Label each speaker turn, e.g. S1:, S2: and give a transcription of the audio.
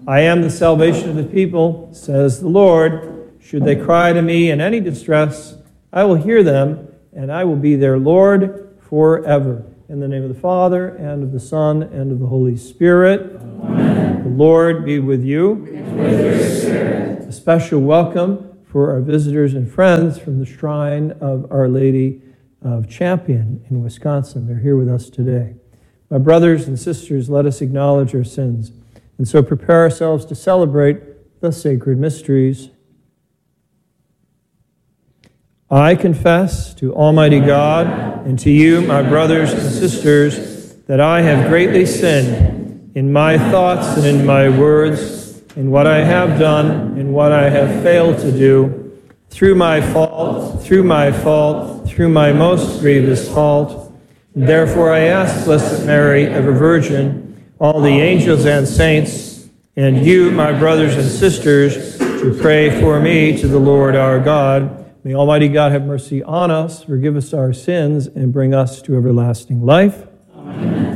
S1: I am the salvation of the people, says the Lord. Should they cry to me in any distress, I will hear them, and I will be their Lord forever. In the name of the Father, and of the Son, and of the Holy Spirit.
S2: Amen.
S1: The Lord be with you.
S2: And with your spirit.
S1: A special welcome for our visitors and friends from the Shrine of Our Lady of Champion in Wisconsin. They're here with us today. My brothers and sisters, let us acknowledge our sins, and so prepare ourselves to celebrate the sacred mysteries. I confess to Almighty God and to you, my brothers and sisters, that I have greatly sinned in my thoughts and in my words, in what I have done and what I have failed to do, through my fault, through my most grievous fault. Therefore I ask Blessed Mary, ever Virgin, all the angels and saints, and you, my brothers and sisters, to pray for me to the Lord our God. May Almighty God have mercy on us, forgive us our sins, and bring us to everlasting life.